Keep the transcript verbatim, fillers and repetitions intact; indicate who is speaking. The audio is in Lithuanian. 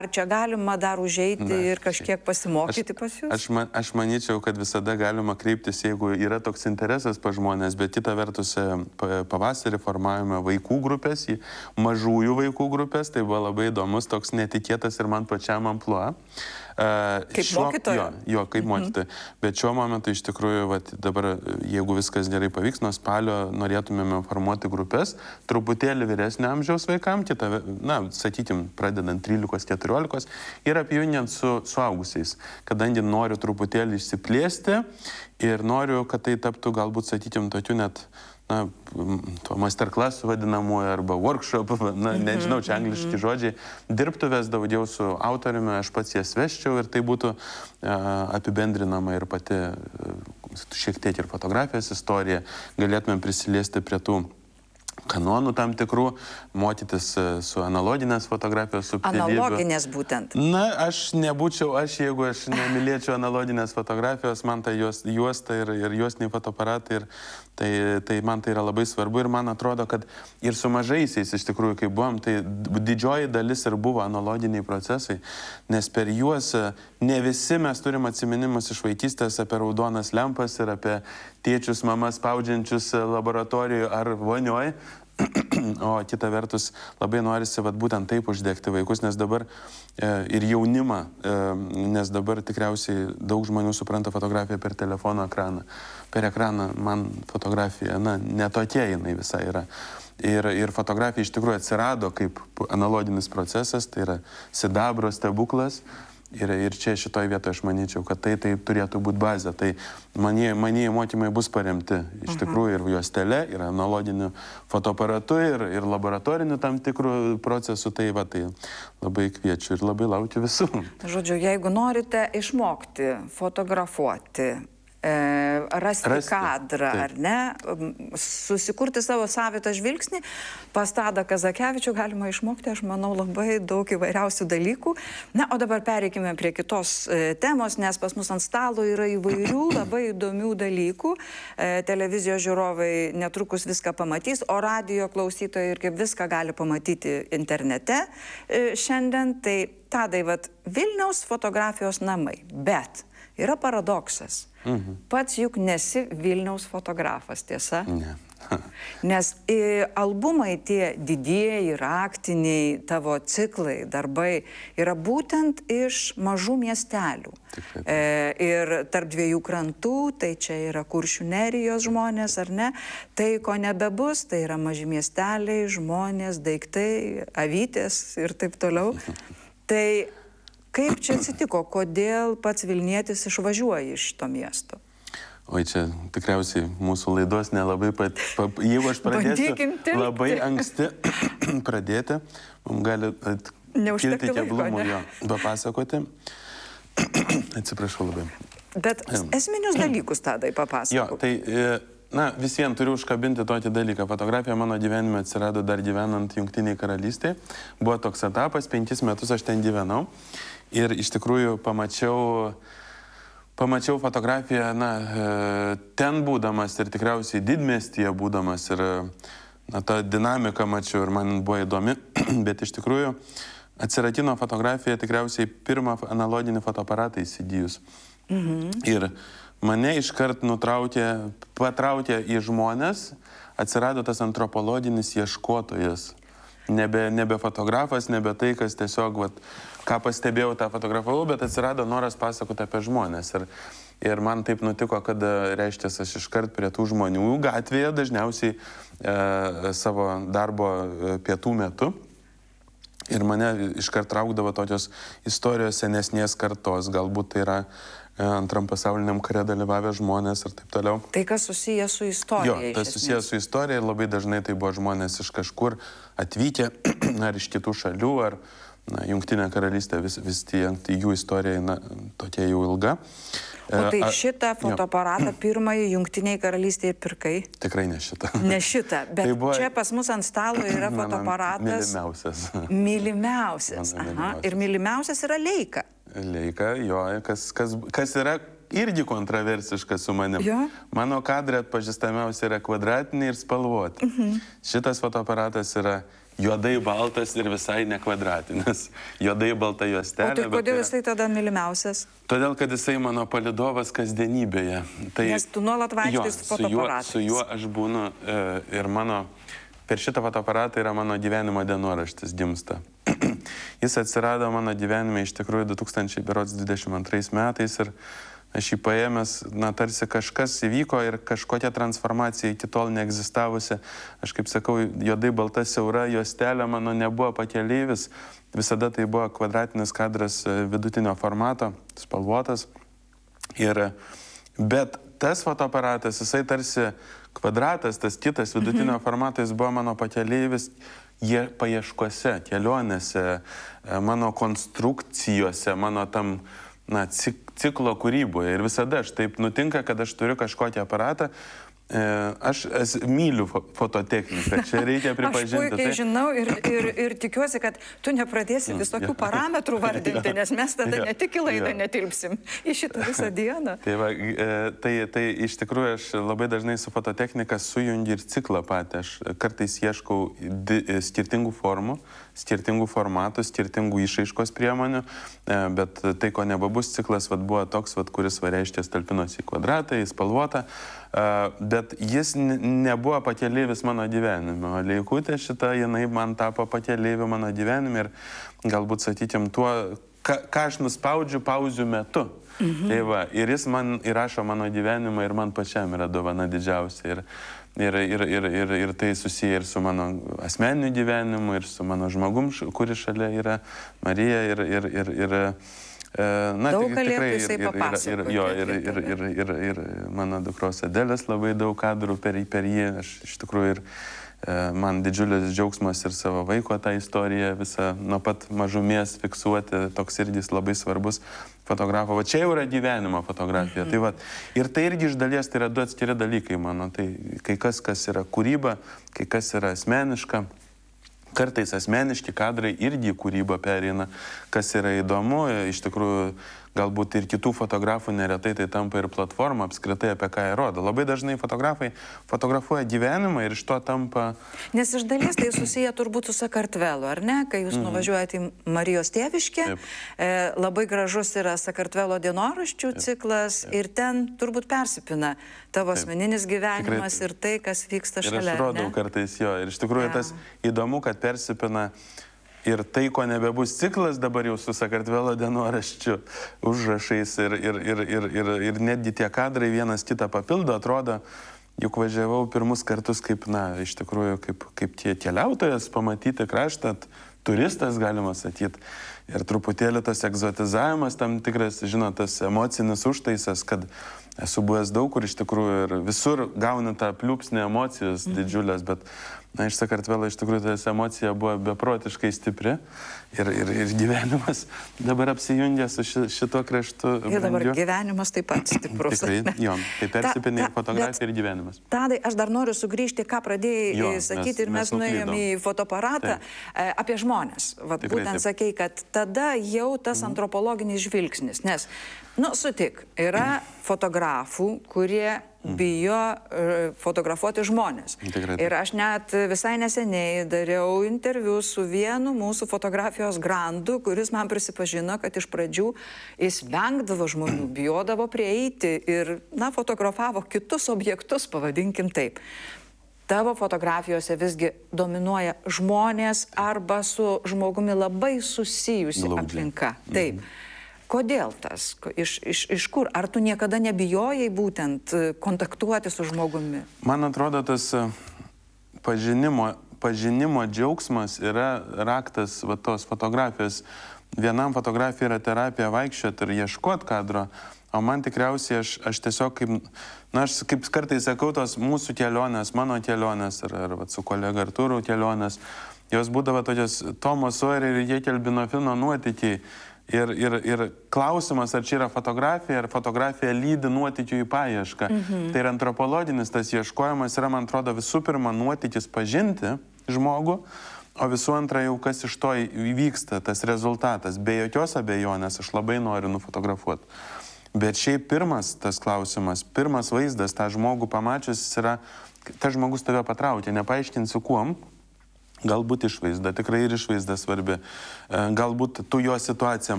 Speaker 1: Ar čia galima dar užeiti
Speaker 2: Na,
Speaker 1: ir kažkiek pasimokyti
Speaker 2: aš,
Speaker 1: pas jūs?
Speaker 2: Aš, man, aš manyčiau, kad visada galima kreiptis, jeigu yra toks interesas pa žmonės, bet kita vertus pavasarį formavome vaikų grupės, mažųjų vaikų grupės, tai buvo labai įdomus, toks netikėtas ir man pačiam amplua. Uh,
Speaker 1: kaip
Speaker 2: šiuo,
Speaker 1: mokytoja?
Speaker 2: Jo, jo kaip mhm. mokytoja. Bet šiuo momentu iš tikrųjų, vat, dabar, jeigu viskas gerai pavyks, nuo spalio norėtumėme formuoti grupės, truputėlį vyresnio amžiaus vaikam, kita, na, sakykime, pradedant trylikos keturiolikos ir apjungiant su suaugusiais, kadangi noriu truputėlį išsiplėsti ir noriu, kad tai taptų galbūt, sakykime, tokiu net, na, to masterclass vadinamuoju arba workshop, na, nežinau, čia angliški žodžiai, dirbtuvės daugiau su autoriumi, aš pats jas veščiau ir tai būtų uh, apibendrinama ir pati uh, šiek tiek ir fotografijos istorija, galėtumėm prisiliesti prie tų kanonų tam tikrų, mokytis su analoginės fotografijos subtilybių.
Speaker 1: Analoginės būtent.
Speaker 2: Na, aš nebūčiau aš, jeigu aš nemylėčiau analoginės fotografijos, man tai juos, juosta ir, ir juostiniai fotoaparatai, ir tai, tai man tai yra labai svarbu ir man atrodo, kad ir su mažaisiais iš tikrųjų, kai buvom, tai didžioji dalis ir buvo analoginiai procesai, nes per juos ne visi mes turim atsiminimus iš vaikystės apie raudonas lempas ir apie tėčius, mamas spaudžiančius laboratorijoje ar vonioj. O kita vertus, labai norisi vat, būtent taip uždegti vaikus, nes dabar e, ir jaunimą, e, nes dabar tikriausiai daug žmonių supranta fotografiją per telefono ekraną. Per ekraną man fotografija, na, netokia jinai visai yra. Ir, ir fotografija iš tikrųjų atsirado kaip analoginis procesas, tai yra sidabro stebuklas. Ir, ir čia šitoj vietoje aš manyčiau, kad tai, tai turėtų būti bazė. Tai manie, manie mokymai bus paremti iš tikrųjų ir juostele, ir analoginiu fotoaparatu, ir, ir laboratoriniu tam tikrų procesų. Tai, va, tai labai kviečiu ir labai laukiu visų.
Speaker 1: Žodžiu, jeigu norite išmokti fotografuoti, E, rasti, rasti kadrą, taip. Ar ne, susikurti savo savitą žvilgsnį, pas Tadą Kazakevičių galima išmokti, aš manau, labai daug įvairiausių dalykų. Na, o dabar pereikime prie kitos e, temos, nes pas mus ant stalo yra įvairių labai įdomių dalykų. E, televizijos žiūrovai netrukus viską pamatys, o radijo klausytojai ir kaip viską gali pamatyti internete e, šiandien. Tai Tadai, vat, Vilniaus fotografijos namai, bet yra paradoksas. Mhm. Pats juk nesi Vilniaus fotografas, tiesa?
Speaker 2: Ne.
Speaker 1: Nes e, albumai tie didieji, raktiniai, tavo ciklai, darbai yra būtent iš mažų miestelių. E, ir tarp dviejų krantų, tai čia yra Kuršių nerijos žmonės, ar ne? Tai, ko nebebus, tai yra maži miesteliai, žmonės, daiktai, avytės ir taip toliau. Tai kaip čia atsitiko, kodėl pats Vilnietis išvažiuoja iš šito miesto?
Speaker 2: Oi, čia tikriausiai mūsų laidos nelabai pat... pat jeigu aš pradėsiu labai anksti pradėti, mums gali kilti keblumų jo papasakoti. Atsiprašau labai.
Speaker 1: Bet esminius dalykus Tadai papasakok.
Speaker 2: Jo, tai... Na, visiems turiu užkabinti tokį dalyką. Fotografija mano gyvenime atsirado dar gyvenant Jungtinėje karalystėje. Buvo toks etapas, penkis metus aš ten gyvenau. Ir iš tikrųjų pamačiau, pamačiau fotografiją, na, ten būdamas ir tikriausiai didmiestyje būdamas. Ir na, tą dinamiką mačiau ir man buvo įdomi. Bet iš tikrųjų atsiratino fotografija tikriausiai pirmą analoginį fotoaparatą įsigijus. Mhm. Ir mane iškart nutraukė, patraukė į žmonės, atsirado tas antropologinis ieškotojas. Nebe, nebe fotografas, nebe tai, kas tiesiog, vat, ką pastebėjau, tą fotografavau, bet atsirado noras pasakoti apie žmonės. Ir, ir man taip nutiko, kad, reiškia, aš iškart prie tų žmonių gatvėje, dažniausiai e, savo darbo pietų metu. Ir mane iškart traukdavo tokios istorijos senesnės kartos, galbūt tai yra antram pasauliniam kare dalyvavę žmonės ir taip toliau.
Speaker 1: Tai kas susiję su istorija?
Speaker 2: Jo, tai susiję su istorija ir labai dažnai tai buvo žmonės iš kažkur atvykę, ar iš kitų šalių, ar na, Jungtinė karalystė, vis, vis tie, tai jų istorija na, tokia jau ilga.
Speaker 1: O tai šitą fotoaparatą pirmąjį Jungtinėje karalystėje pirkai?
Speaker 2: Tikrai ne šitą.
Speaker 1: Ne šitą, bet tai buvo... čia pas mus ant stalo yra fotoaparatas.
Speaker 2: Mylimiausias.
Speaker 1: Mylimiausias. Aha. Ir mylimiausias yra Leica.
Speaker 2: Leica, jo, kas, kas, kas yra irgi kontroversiška su manim. Jo? Mano kadrai atpažįstamiausia yra kvadratiniai ir spalvoti. Mhm. Šitas fotoaparatas yra juodai baltas ir visai nekvadratinis. Juodai balta juostelė.
Speaker 1: O tai kodėl yra... jisai tada mylimiausias?
Speaker 2: Todėl, kad jisai mano palydovas kasdienybėje. Tai,
Speaker 1: nes tu nuolat vaikštai su fotoaparatais.
Speaker 2: Su juo aš būnu e, ir mano, per šitą fotoaparatą yra mano gyvenimo dienoraštis gimsta. Jis atsirado mano gyvenime iš tikrųjų du tūkstančiai dvidešimt antrais metais ir aš jį paėmęs, na, tarsi kažkas įvyko ir kažkokia transformacija iki tol neegzistavusi. Aš kaip sakau, juodai balta siaura juostelė mano nebuvo pakeleivis. Visada tai buvo kvadratinis kadras vidutinio formato, spalvotas. Ir, bet tas fotoaparatas, jisai tarsi kvadratas, tas kitas vidutinio mhm. formato, jis buvo mano pakeleivis. Jie paieškose, kelionėse, mano konstrukcijose, mano tam, na, ciklo kūryboje. Ir visada aš taip nutinka, kad aš turiu kažkokį aparatą. Aš myliu fototechniką, čia reikia pripažinti.
Speaker 1: Aš puikiai žinau ir, ir, ir tikiuosi, kad tu nepradėsi visokių parametrų vardinti, nes mes tada ne tik į laidą netilpsim į šitą visą dieną.
Speaker 2: Tai, va, tai, tai iš tikrųjų aš labai dažnai su fototechnika sujungiu ir ciklą patį. Aš kartais ieškau skirtingų formų, skirtingų formatų, skirtingų išraiškos priemonių, bet tai, ko nebabus ciklas, vat, buvo toks, vat, kuris varėštės talpinosi į kvadratą, į spalvotą, bet jis nebuvo pakeleivis mano gyvenime. O Leikutė šita, jinai man tapo pakeleiviu mano gyvenime ir galbūt, sakykim, tuo, ką, ką aš nuspaudžiu pauzių metu. Mhm. Tai va, ir jis man įrašo mano gyvenimą ir man pačiam yra dovana didžiausia. Ir, ir, ir, ir, ir, ir tai susiję ir su mano asmeniniu gyvenimu, ir su mano žmogum, kuris šalia yra Marija. Ir, ir, ir, ir, na,
Speaker 1: daug galėtų
Speaker 2: tikrai,
Speaker 1: jisai
Speaker 2: ir,
Speaker 1: papasakoti.
Speaker 2: Ir, jo, ir, ir, ir, ir, ir mano dukros Adelės labai daug kadrų per, per jį. Aš iš tikrųjų ir man didžiulis džiaugsmas ir savo vaiko tą istoriją visą nuo pat mažumės fiksuoti, toks irgi labai svarbus fotografo. Va čia jau yra gyvenimo fotografija. Mhm. Tai va, ir tai irgi iš dalies tai yra du atskiri dalykai mano. Tai kai kas, kas yra kūryba, kai kas yra asmeniška. Kartais asmeniški kadrai irgi kūryba pereina, kas yra įdomu, iš tikrųjų galbūt ir kitų fotografų neretai tai tampa ir platforma apskritai, apie ką jie rodo. Labai dažnai fotografai fotografuoja gyvenimą ir iš to tampa...
Speaker 1: Nes iš dalies tai susiję turbūt su Sakartvelu, ar ne? Kai jūs mm-hmm. nuvažiuojate į Marijos tėviškę, e, labai gražus yra Sakartvelo dienoraščių Taip. ciklas Taip. ir ten turbūt persipina tavo Taip. asmeninis gyvenimas Tikrai. ir tai, kas vyksta šalia.
Speaker 2: Ir aš rodau ne? kartais jo. Ir iš tikrųjų ja. tas įdomu, kad persipina ir tai, ko nebebus ciklas dabar jau su Sakartvelo dienoraščiu, užrašais ir, ir, ir, ir, ir, ir netgi tie kadrai vienas kitą papildo, atrodo, juk važiavau pirmus kartus kaip, na, iš tikrųjų, kaip, kaip tie keliautojas pamatyti kraštą, turistas, galima sakyti. Ir truputėlį tas egzotizavimas, tam tikras, žinot, tas emocinis užtaisas, kad esu buvęs daug kur iš tikrųjų ir visur gauni tą pliūpsnį emocijos didžiulės, bet na, iš Sakartvelo iš tikrųjų tas emocija buvo beprotiškai stipri ir, ir, ir gyvenimas dabar apsijungia su ši, šito kraštu.
Speaker 1: Ir dabar brangiu. gyvenimas taip pat stiprus.
Speaker 2: Tikrai, jo, tai persipinė ir fotografija ir gyvenimas.
Speaker 1: Tadai, aš dar noriu sugrįžti, ką pradėjai jo, sakyti mes, ir mes, mes nuėjom į fotoaparatą Taip. apie žmonės. Vat, Tikrai, būtent taip. sakei, kad tada jau tas mm. antropologinis žvilgsnis, nes, nu, sutik, yra fotografų, kurie bijo uh, fotografuoti žmonės.
Speaker 2: Tikrai.
Speaker 1: Ir aš net visai neseniai dariau interviu su vienu mūsų fotografijos grandu, kuris man prisipažino, kad iš pradžių jis vengdavo žmonių, bijodavo prieiti ir, na, fotografavo kitus objektus, pavadinkim taip. Tavo fotografijose visgi dominuoja žmonės arba su žmogumi labai susijusi Glaudžiai. aplinka. Taip. Mhm. Kodėl tas? Iš, iš, iš kur? Ar tu niekada nebijojai būtent kontaktuoti su žmogumi?
Speaker 2: Man atrodo, tas pažinimo, pažinimo džiaugsmas yra raktas va, tos fotografijos. Vienam fotografija yra terapija vaikščioti ir ieškoti kadro, o man tikriausiai aš, aš tiesiog, kaip, na, aš kaip kartais sakau, tos mūsų kelionės, mano kelionės ar, ar va, su kolega Artūru kelionės, jos būdavo tokios Tomo Sawyer ir Jekelbinofino nuotykiai. Ir, ir, ir klausimas, ar čia yra fotografija, ar fotografija lydi nuotykių į paiešką. Mhm. Tai yra antropologinis tas ieškojimas, yra, man atrodo, visų pirma nuotykis pažinti žmogų, o visų antra jau kas iš to įvyksta, tas rezultatas. Be jokios abejonės aš labai noriu nufotografuoti. Bet šiaip pirmas tas klausimas, pirmas vaizdas, tą žmogų pamačius, yra, tas žmogus tave patraukia, nepaaiškinsiu kuom. Galbūt išvaizda, tikrai ir išvaizda svarbi. Galbūt tu jo situaciją